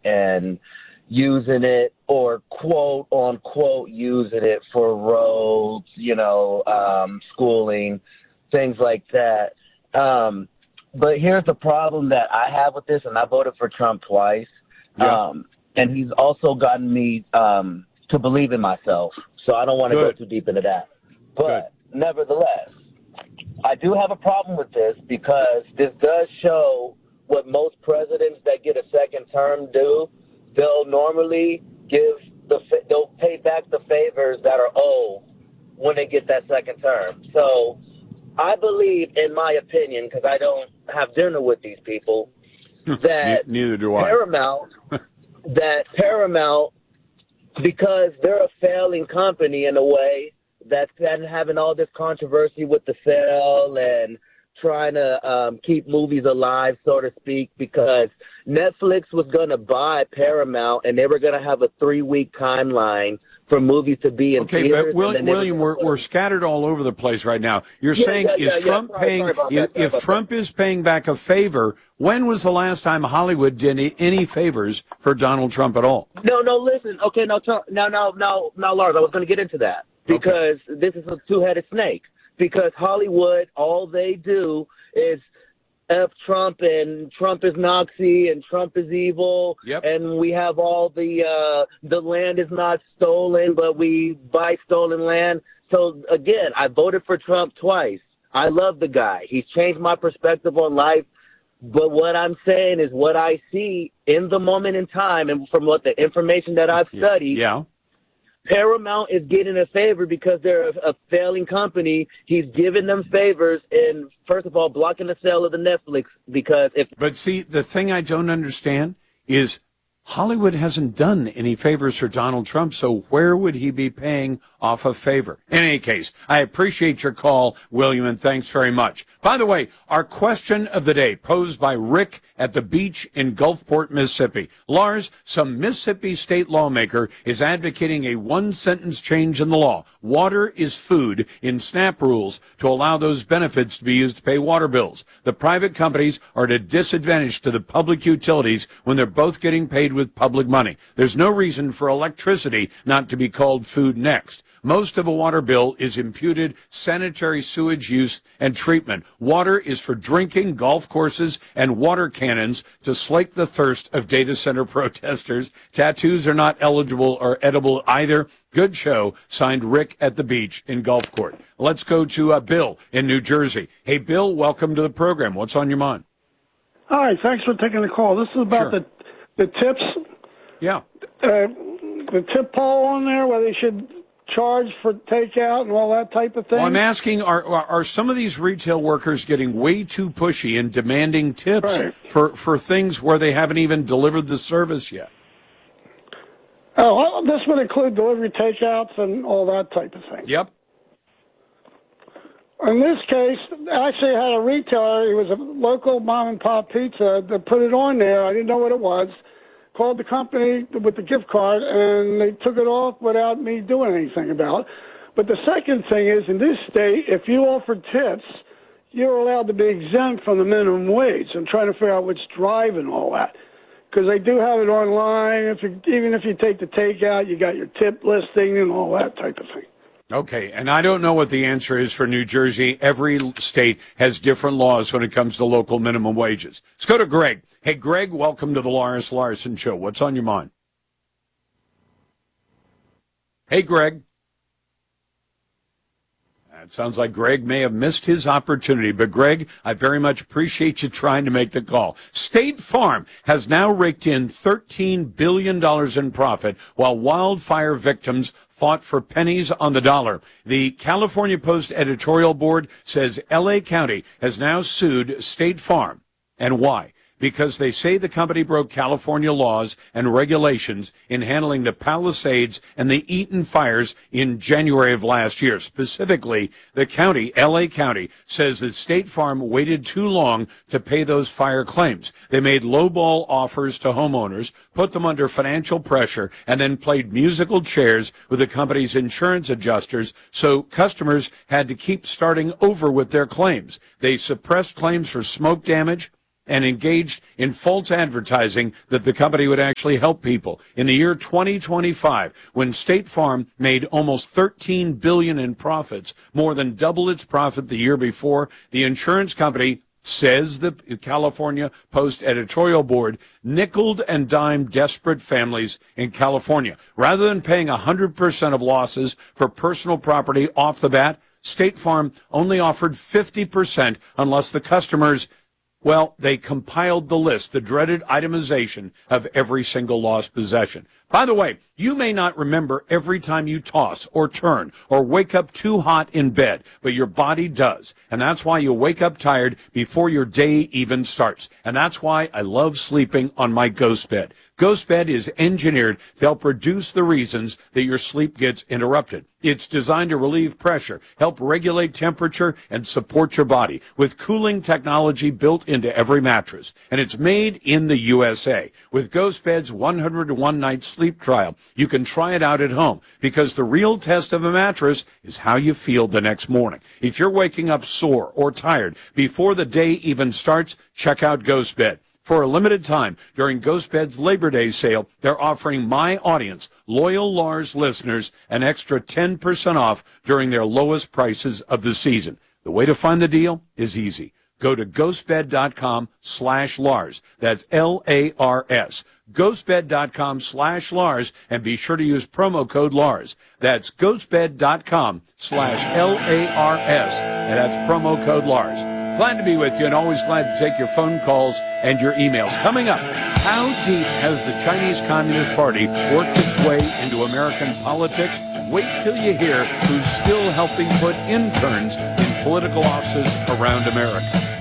and using it, or quote unquote using it for roads, schooling, things like that. But here's the problem that I have with this, and I voted for Trump twice. Yeah. And he's also gotten me to believe in myself. So I don't want to go too deep into that. But nevertheless, I do have a problem with this because this does show what most presidents that get a second term do. They'll normally they'll pay back the favors that are owed when they get that second term. So I believe, in my opinion, because I don't have dinner with these people, that neither do I. Paramount, because they're a failing company in a way, that's been having all this controversy with the sale and trying to keep movies alive, so to speak, because Netflix was going to buy Paramount and they were going to have a 3-week timeline for movies to be in theaters. Okay, but William, we're scattered all over the place right now. You're saying, Trump paying, if Trump is paying back a favor, when was the last time Hollywood did any favors for Donald Trump at all? No, listen. Okay, now, Lars, I was going to get into that because this is a two-headed snake. Because Hollywood, all they do is F Trump, and Trump is Nazi, and Trump is evil, and we have all the land is not stolen, but we buy stolen land. So, again, I voted for Trump twice. I love the guy. He's changed my perspective on life. But what I'm saying is what I see in the moment in time, and from what the information that I've studied, Paramount is getting a favor because they're a failing company. He's giving them favors and, first of all, blocking the sale of the Netflix because if... But see, the thing I don't understand is Hollywood hasn't done any favors for Donald Trump, so where would he be paying off a favor? In any case, I appreciate your call, William, and thanks very much. By the way, our question of the day posed by Rick at the beach in Gulfport, Mississippi. Lars, some Mississippi state lawmaker is advocating a one-sentence change in the law. Water is food in SNAP rules to allow those benefits to be used to pay water bills. The private companies are at a disadvantage to the public utilities when they're both getting paid with public money. There's no reason for electricity not to be called food next. Most of a water bill is imputed sanitary sewage use and treatment. Water is for drinking, golf courses, and water cannons to slake the thirst of data center protesters. Tattoos are not eligible or edible either. Good show. Signed Rick at the beach in Gulfport. Let's go to Bill in New Jersey. Hey, Bill, welcome to the program. What's on your mind? Hi, thanks for taking the call. This is about the tips. Yeah. The tip poll on there, where they should charge for takeout and all that type of thing. Well, I'm asking, are some of these retail workers getting way too pushy and demanding tips for things where they haven't even delivered the service yet? Oh, well, this would include delivery takeouts and all that type of thing. Yep. In this case, I actually had a retailer. It was a local mom-and-pop pizza that put it on there. I didn't know what it was. Called the company with the gift card, and they took it off without me doing anything about it. But the second thing is, in this state, if you offer tips, you're allowed to be exempt from the minimum wage. I'm trying to figure out what's driving all that. Because they do have it online. Even if you take the takeout, you got your tip listing and all that type of thing. Okay, and I don't know what the answer is for New Jersey. Every state has different laws when it comes to local minimum wages. Let's go to Greg. Hey, Greg, welcome to the Lars Larson Show. What's on your mind? Hey, Greg. It sounds like Greg may have missed his opportunity, but Greg, I very much appreciate you trying to make the call. State Farm has now raked in $13 billion in profit while wildfire victims fought for pennies on the dollar. The California Post editorial board says L.A. County has now sued State Farm. And why? Because they say the company broke California laws and regulations in handling the Palisades and the Eaton fires in January of last year. Specifically, the county, L.A. County, says that State Farm waited too long to pay those fire claims. They made lowball offers to homeowners, put them under financial pressure, and then played musical chairs with the company's insurance adjusters, so customers had to keep starting over with their claims. They suppressed claims for smoke damage, and engaged in false advertising that the company would actually help people. In the year 2025, when State Farm made almost $13 billion in profits, more than double its profit the year before, the insurance company, says the California Post editorial board, nickeled and dimed desperate families in California. Rather than paying 100% of losses for personal property off the bat, State Farm only offered 50% unless the customers, well, they compiled the list, the dreaded itemization of every single lost possession. By the way, you may not remember every time you toss or turn or wake up too hot in bed, but your body does. And that's why you wake up tired before your day even starts. And that's why I love sleeping on my Ghost Bed. Ghost Bed is engineered to help reduce the reasons that your sleep gets interrupted. It's designed to relieve pressure, help regulate temperature, and support your body with cooling technology built into every mattress. And it's made in the USA. With Ghost Bed's 101-night sleep trial, you can try it out at home because the real test of a mattress is how you feel the next morning. If you're waking up sore or tired before the day even starts, check out Ghost Bed. For a limited time, during Ghost Bed's Labor Day sale, they're offering my audience, loyal Lars listeners, an extra 10% off during their lowest prices of the season. The way to find the deal is easy. Go to ghostbed.com/Lars. That's Lars. Ghostbed.com/Lars, and be sure to use promo code Lars. That's ghostbed.com/LARS, and that's promo code Lars. Glad to be with you and always glad to take your phone calls and your emails. Coming up, how deep has the Chinese Communist Party worked its way into American politics? Wait till you hear who's still helping put interns in political offices around America.